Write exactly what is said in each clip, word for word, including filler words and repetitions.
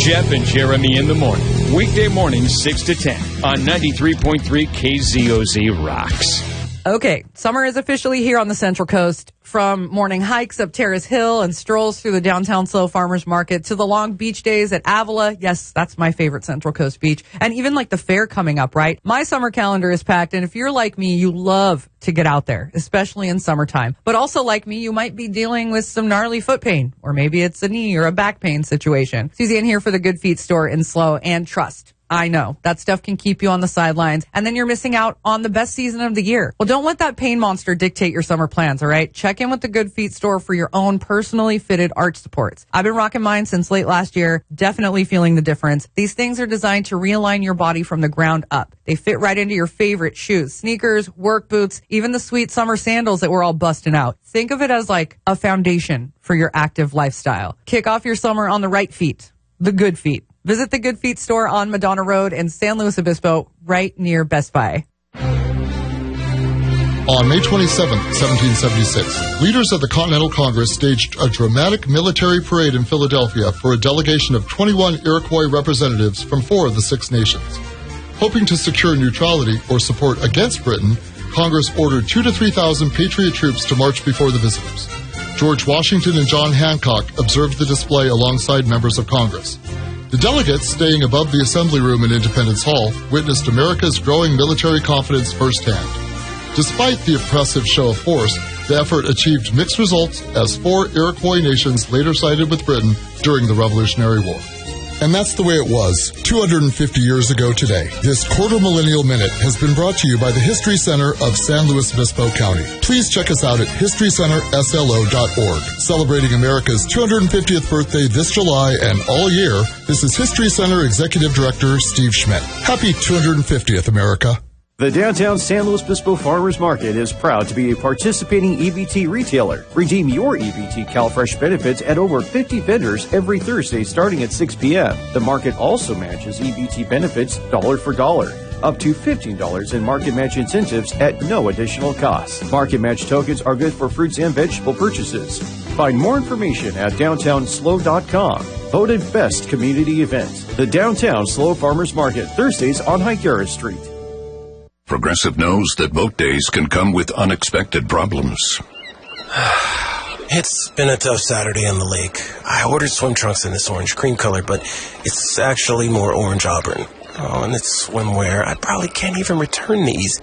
Jeff and Jeremy in the morning. Weekday mornings, six to ten on ninety-three point three K Z O Z Rocks. Okay, summer is officially here on the Central Coast. From morning hikes up Terrace Hill and strolls through the downtown Slow Farmers Market to the long beach days at Avila. Yes, that's my favorite Central Coast beach. And even like the fair coming up, right? My summer calendar is packed. And if you're like me, you love to get out there, especially in summertime. But also like me, you might be dealing with some gnarly foot pain, or maybe it's a knee or a back pain situation. Suzanne here for the Good Feet store in Slow, and trust, I know that stuff can keep you on the sidelines, and then you're missing out on the best season of the year. Well, don't let that pain monster dictate your summer plans, all right? Check in with the Good Feet store for your own personally fitted arch supports. I've been rocking mine since late last year, definitely feeling the difference. These things are designed to realign your body from the ground up. They fit right into your favorite shoes, sneakers, work boots, even the sweet summer sandals that we're all busting out. Think of it as like a foundation for your active lifestyle. Kick off your summer on the right feet, the Good Feet. Visit the Good Feet store on Madonna Road in San Luis Obispo, right near Best Buy. On May twenty-seventh, seventeen seventy-six, leaders of the Continental Congress staged a dramatic military parade in Philadelphia for a delegation of twenty-one Iroquois representatives from four of the Six Nations. Hoping to secure neutrality or support against Britain, Congress ordered two to three thousand Patriot troops to march before the visitors. George Washington and John Hancock observed the display alongside members of Congress. The delegates, staying above the Assembly Room in Independence Hall, witnessed America's growing military confidence firsthand. Despite the impressive show of force, the effort achieved mixed results as four Iroquois nations later sided with Britain during the Revolutionary War. And that's the way it was two hundred fifty years ago today. This quarter millennial minute has been brought to you by the History Center of San Luis Obispo County. Please check us out at history center s l o dot org. Celebrating America's two hundred fiftieth birthday this July and all year, this is History Center Executive Director Steve Schmidt. Happy two hundred fiftieth, America. The downtown San Luis Obispo Farmers Market is proud to be a participating E B T retailer. Redeem your E B T CalFresh benefits at over fifty vendors every Thursday starting at six p.m. The market also matches E B T benefits dollar for dollar. Up to fifteen dollars in market match incentives at no additional cost. Market match tokens are good for fruits and vegetable purchases. Find more information at downtown slow dot com. Voted best community event. The Downtown Slow Farmers Market, Thursdays on Higuera Street. Progressive knows that boat days can come with unexpected problems. It's been a tough Saturday on the lake. I ordered swim trunks in this orange cream color, but it's actually more orange auburn. Oh, and it's swimwear. I probably can't even return these.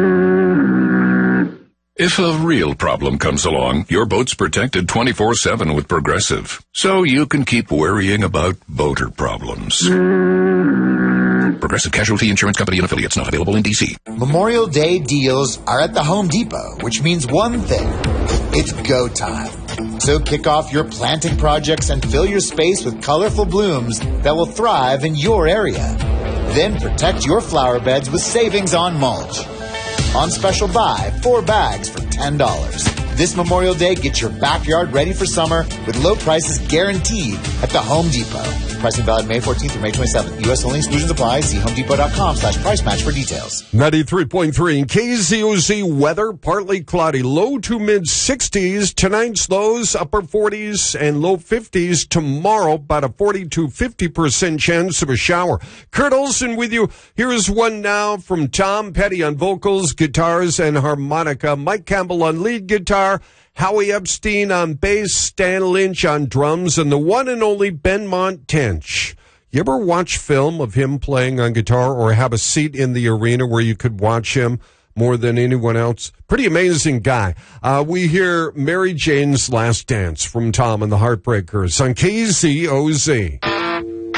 If a real problem comes along, your boat's protected twenty-four seven with Progressive, so you can keep worrying about boater problems. Progressive Casualty Insurance Company and affiliates, not available in D C. Memorial Day deals are at the Home Depot, which means one thing. It's go time. So kick off your planting projects and fill your space with colorful blooms that will thrive in your area. Then protect your flower beds with savings on mulch. On special buy, four bags for ten dollars. This Memorial Day, get your backyard ready for summer with low prices guaranteed at the Home Depot. Pricing valid May fourteenth through May twenty-seventh. U S only, exclusions apply. See homedepot.com slash price match for details. ninety-three point three in K Z O Z weather, partly cloudy, low to mid sixties. Tonight's lows, upper forties and low fifties. Tomorrow, about a forty to fifty percent chance of a shower. Kurt Olson with you. Here's one now from Tom Petty on vocals, guitars, and harmonica. Mike Campbell on lead guitar. Howie Epstein on bass, Stan Lynch on drums, and the one and only Benmont Tench. You ever watch film of him playing on guitar or have a seat in the arena where you could watch him more than anyone else? Pretty amazing guy. Uh, we hear Mary Jane's Last Dance from Tom and the Heartbreakers on K Z O Z.